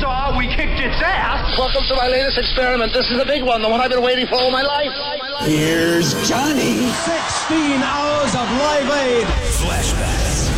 saw we kicked its ass. Welcome to my latest experiment. This is a big one, the one I've been waiting for all my life. Here's Johnny. 16 hours of Live Aid. Flashbacks.